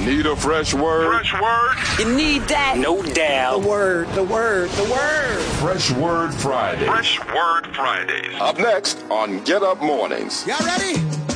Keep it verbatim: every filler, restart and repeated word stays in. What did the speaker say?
Need a fresh word? Fresh word? You need that? No doubt. The word, the word, the word. Fresh Word Friday. Fresh Word Fridays. Up next on Get Up Mornings. Y'all ready?